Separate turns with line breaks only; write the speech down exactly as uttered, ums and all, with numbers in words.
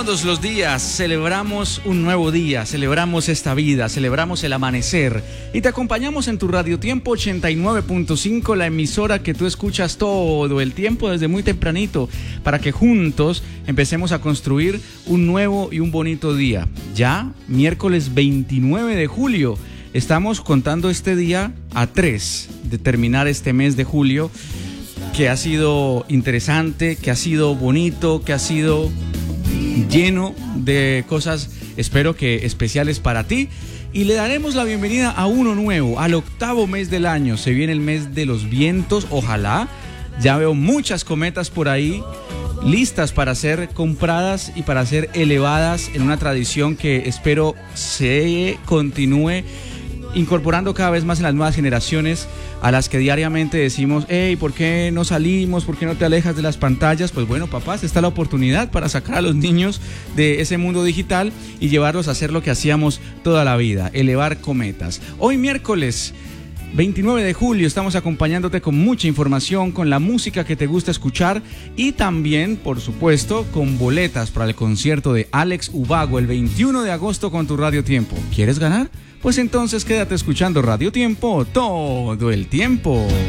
Todos los días celebramos un nuevo día, celebramos esta vida, celebramos el amanecer y te acompañamos en tu Radio Tiempo ochenta y nueve punto cinco, la emisora que tú escuchas todo el tiempo desde muy tempranito, para que juntos empecemos a construir un nuevo y un bonito día. Ya, miércoles veintinueve de julio, estamos contando este día a tres de terminar este mes de julio, que ha sido interesante, que ha sido bonito, que ha sido lleno de cosas, espero que especiales para ti, y le daremos la bienvenida a uno nuevo, al octavo mes del año. Se viene el mes de los vientos, ojalá. Ya veo muchas cometas por ahí listas para ser compradas y para ser elevadas en una tradición que espero se continúe incorporando cada vez más en las nuevas generaciones, a las que diariamente decimos: hey, ¿por qué no salimos? ¿Por qué no te alejas de las pantallas? Pues bueno, papás, está la oportunidad para sacar a los niños de ese mundo digital y llevarlos a hacer lo que hacíamos toda la vida, elevar cometas. Hoy miércoles veintinueve de julio estamos acompañándote con mucha información, con la música que te gusta escuchar y también, por supuesto, con boletas para el concierto de Alex Ubago el veintiuno de agosto con tu Radio Tiempo. ¿Quieres ganar? Pues entonces quédate escuchando Radio Tiempo todo el tiempo.